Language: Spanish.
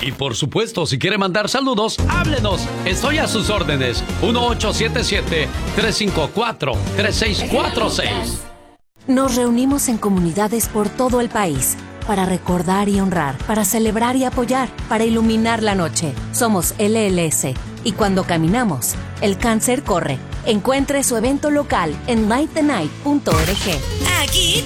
Y por supuesto, si quiere mandar saludos, háblenos. Estoy a sus órdenes. 1877-354-3646. Nos reunimos en comunidades por todo el país para recordar y honrar, para celebrar y apoyar, para iluminar la noche. Somos LLS y cuando caminamos, el cáncer corre. Encuentre su evento local en lightthenight.org. Aquí